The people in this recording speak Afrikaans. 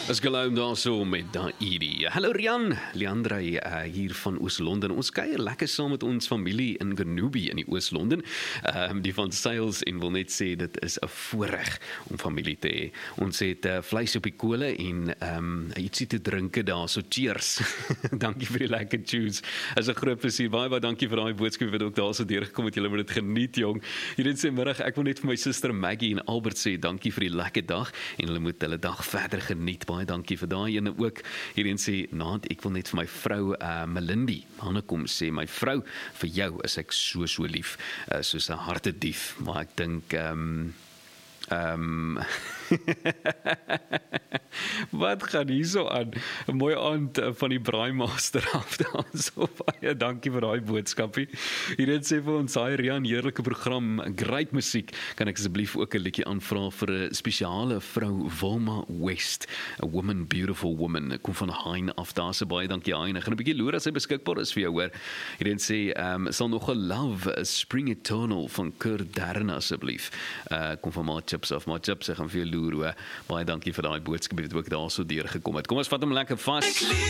Is geluim daar so met Daidi. Hallo Rian, Leandra hier van Oos-London. Ons kuier lekker saam met ons familie in Genoobie in die Oos-London. Die van Sails en wil net sê dit is 'n voorreg om familie te hê. Ons het vleis op die kole en ietsie te drinke daar, so cheers. Dankie vir die lekker tunes. Is 'n groot plesier. Baie dankie vir daai boodskap wat ook daar so deurgekom het. Julle moet dit geniet, jong. Hierdie sê middag, ek wil net vir my suster Maggie en Albert sê dankie vir die lekker dag en hulle moet hulle dag verder geniet. Baie dankie vir daai ene ook. Hierin sê, Naand, ek wil net vir my vrou Melindy, Hannekom sê, my vrou, vir jou is ek so lief, soos 'n hartedief, maar ek dink, wat gaan hier so aan? 'n Mooi aand van die Braaimaster af daar, so baie dankie vir daai boodskapie. Hierin sê vir ons, hi Rian, heerlike program, great musiek, kan ek asseblief ook 'n liedjie aanvra vir 'n spesiale vrou, Wilma West, a woman, beautiful woman, kom van Hein af daar, so baie dankie Hein, ek gaan 'n bietjie loer as hy beskikbaar is vir jou hoor. Hierin sê, sal nog 'n love, a Spring Eternal van Kurt Darren asseblief, kom van My Chips af, My Chips, ek gaan vir jou loer hoor, baie dankie vir daai boodskap wat ook daar so deurgekom het. Kom ons vat hom lekker vas.